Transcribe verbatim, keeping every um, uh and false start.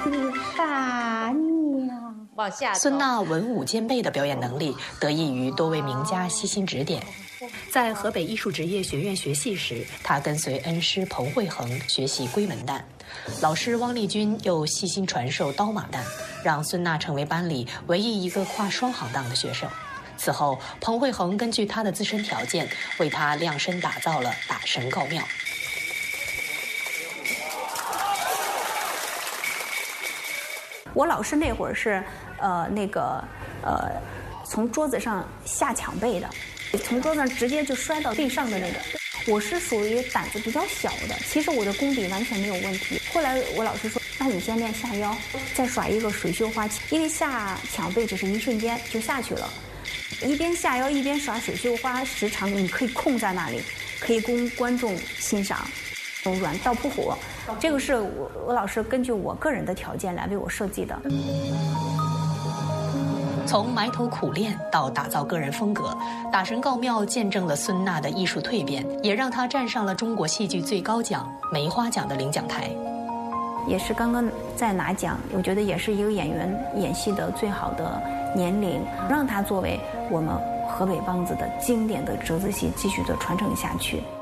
你啥你呀？ 往下。 孙娜文武兼备的表演能力得益于多位名家悉心指点。在河北艺术职业学院学戏时，她跟随恩师彭慧恒学习龟门旦，老师汪丽君又细心传授刀马旦，让孙娜成为班里唯一一个跨双行当的学生。此后，彭慧恒根据她的自身条件，为她量身打造了打神告庙。 我老师那会儿是，呃，那个，呃，从桌子上下抢背的，从桌子上直接就摔到地上的那个。我是属于胆子比较小的，其实我的功底完全没有问题。后来我老师说，那你先练下腰，再耍一个水袖花，因为下抢背只是一瞬间就下去了。一边下腰一边耍水袖花，时常你可以控在那里，可以供观众欣赏。软道扑火，这个是我我老师根据我个人的条件来为我设计的。 从埋头苦练到打造个人风格，打神告庙见证了孙娜的艺术蜕变，也让她站上了中国戏剧最高奖梅花奖的领奖台。 也是刚刚在拿奖，我觉得也是一个演员演戏的最好的年龄，让他作为我们河北梆子的经典的折子戏继续的传承下去。